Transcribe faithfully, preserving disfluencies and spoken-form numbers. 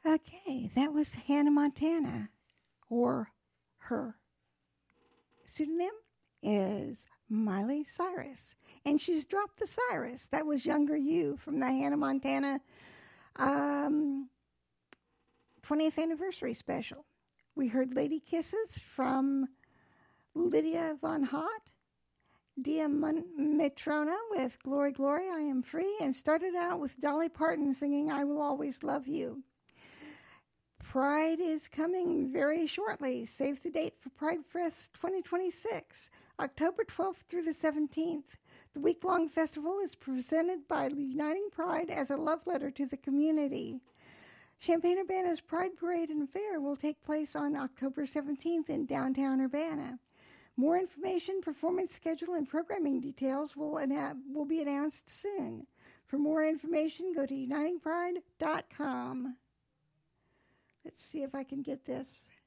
Okay, that was Hannah Montana, or her pseudonym is Miley Cyrus. And she's dropped the Cyrus. That was Younger You from the Hannah Montana um, twentieth anniversary special. We heard Lady Kisses from Lydia Von Hott, Dia Matrona with Glory, Glory, I Am Free, and started out with Dolly Parton singing I Will Always Love You. Pride is coming very shortly. Save the date for Pride Fest twenty twenty-six, October twelfth through the seventeenth. The week-long festival is presented by Uniting Pride as a love letter to the community. Champaign-Urbana's Pride Parade and Fair will take place on October seventeenth in downtown Urbana. More information, performance schedule, and programming details will, anna- will be announced soon. For more information, go to uniting pride dot com. Let's see if I can get this.